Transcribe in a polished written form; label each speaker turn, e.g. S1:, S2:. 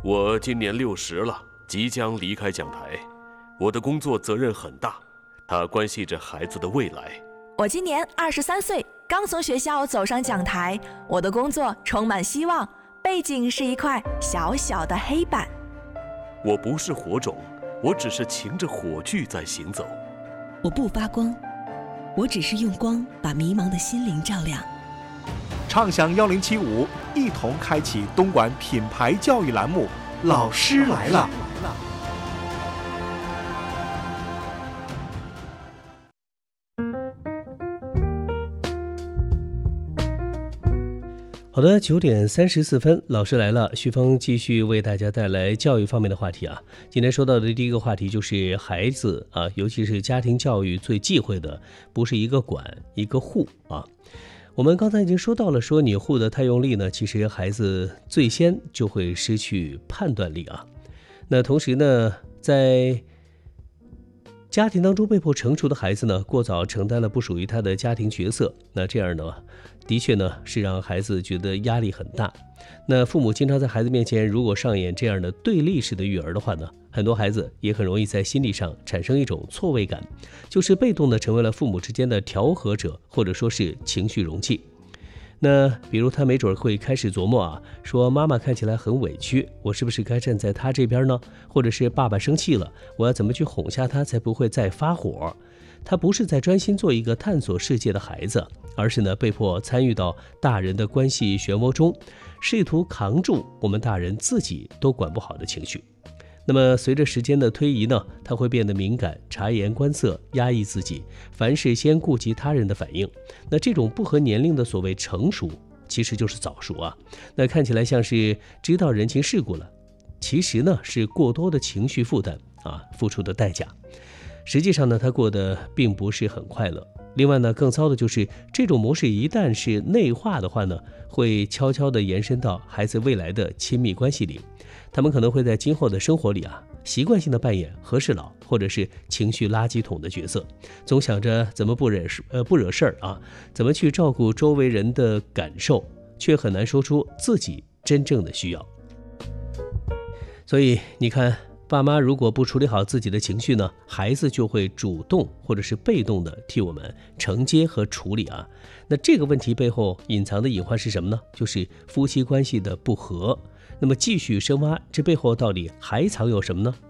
S1: 我今年60了，即将离开讲台。我的工作责任很大，它关系着孩子的未来。
S2: 我今年23岁，刚从学校走上讲台，我的工作充满希望，背景是一块小小的黑板。
S1: 我不是火种，我只是擎着火炬在行走。
S3: 我不发光，我只是用光把迷茫的心灵照亮。
S4: 畅享1075，一同开启东莞品牌教育栏目，老师来了。
S5: 好的，9点34分，老师来了。徐峰继续为大家带来教育方面的话题啊。今天说到的第一个话题就是孩子啊，尤其是家庭教育最忌讳的不是一个管一个护啊。我们刚才已经说到了，说你护得太用力呢，其实孩子最先就会失去判断力啊。那同时呢，在家庭当中被迫成熟的孩子呢，过早承担了不属于他的家庭角色，那这样呢，的确呢是让孩子觉得压力很大。那父母经常在孩子面前如果上演这样的对立式的育儿的话呢，很多孩子也很容易在心理上产生一种错位感，就是被动的成为了父母之间的调和者，或者说是情绪容器。那比如他没准会开始琢磨啊，说妈妈看起来很委屈，我是不是该站在她这边呢？或者是爸爸生气了，我要怎么去哄下他才不会再发火？他不是在专心做一个探索世界的孩子，而是呢被迫参与到大人的关系漩涡中，试图扛住我们大人自己都管不好的情绪。那么随着时间的推移呢，他会变得敏感，察言观色，压抑自己，凡事先顾及他人的反应。那这种不合年龄的所谓成熟，其实就是早熟啊。那看起来像是知道人情世故了，其实呢是过多的情绪负担啊，付出的代价。实际上呢，他过得并不是很快乐。另外呢，更糟的就是这种模式一旦是内化的话呢，会悄悄地延伸到孩子未来的亲密关系里。他们可能会在今后的生活里啊，习惯性的扮演和事佬或者是情绪垃圾桶的角色，总想着怎么不惹事儿啊，怎么去照顾周围人的感受，却很难说出自己真正的需要。所以你看，爸妈如果不处理好自己的情绪呢，孩子就会主动或者是被动的替我们承接和处理啊。那这个问题背后隐藏的隐患是什么呢？就是夫妻关系的不和。那么继续深挖，这背后到底还藏有什么呢？